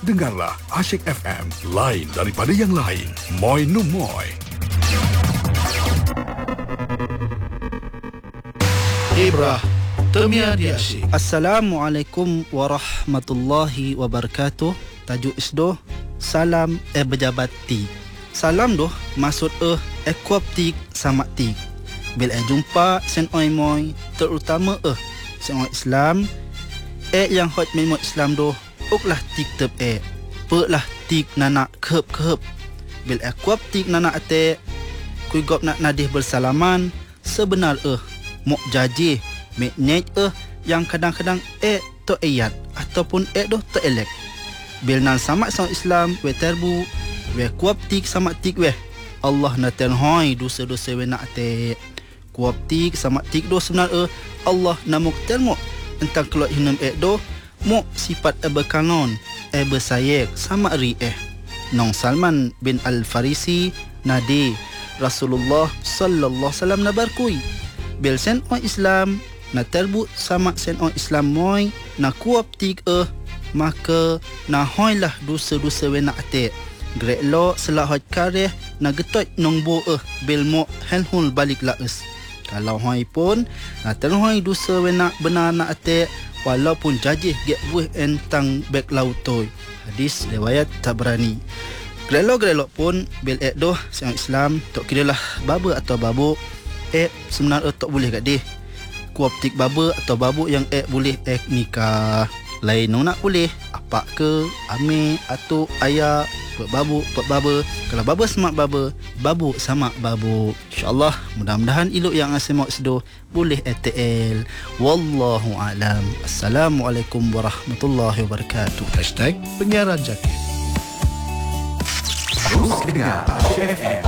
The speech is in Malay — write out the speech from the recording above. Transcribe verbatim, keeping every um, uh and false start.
Dengarlah Asyik F M, lain daripada yang lain. Moi no moi. Ibrah Temia di Asyik. Assalamualaikum warahmatullahi wabarakatuh. Tajuk isdoh salam eh berjabat tik. Salam doh maksud eh ekuap tik sama tik. Bila eh jumpa sen oi moi terutama eh sen oi Islam eh yang hot memang Islam doh uklah tik tep eh pelah tik nana khep khep. Bila ekuap tik nana ate kui gop nak nadih bersalaman sebenar eh mok jaji mek net eh yang kadang-kadang eh to ayat ataupun eh doh to elek. Bil nan sama sang Islam we terbu we kuap tik sama tik we Allah na ten hoi dosa-dosa we nak te kuap tik sama tik do sebenar eh Allah na mok termo entang keluar hinam eh do mok sifat eh berkanon eh bersayek sama ri eh Nong Salman bin Al-Farisi nadi Rasulullah sallallahu alaihi wasallam na barkui bil sen on Islam na terbu sama sen on Islam moi na kuap tik eh maka na hoilah dosa-dosa we nak ate grek lo selak hoj kareh na getot nong bo eh bil mo henhul balik la us kalau hoi pun na terhoi dosa we nak benar nak ate walaupun jajih get buih entang bek lautoi. Hadis riwayat Tabrani. Grek lo grek lo pun bil ek doh sang Islam tok kiralah baba atau babuk ek sebenarnya tak boleh kat dia kuap tik baba atau babuk yang ek boleh ek nikah lain no nak boleh apa ke ame atau ayah buat babuk buat baba kalau baba semak baba babuk sama babuk insyaallah mudah-mudahan ilok yang asyik mak sedoh boleh A T L wallahu alam. Assalamualaikum warahmatullahi wabarakatuh. Hashtag Penyiaran Jakit. Terus dengar Asyik F M.